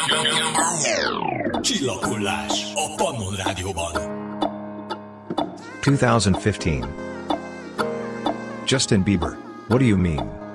Csillaghullás a Pannon Rádióban. 2015. Justin Bieber, what do you mean?